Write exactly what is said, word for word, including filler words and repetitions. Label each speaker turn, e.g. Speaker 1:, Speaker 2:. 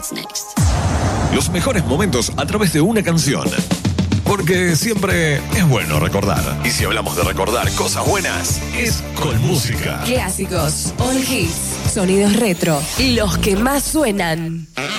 Speaker 1: What's next?
Speaker 2: Los mejores momentos a través de una canción. Porque siempre es bueno recordar. Y si hablamos de recordar cosas buenas, es con música.
Speaker 3: Clásicos, all hits, sonidos retro, los que más suenan.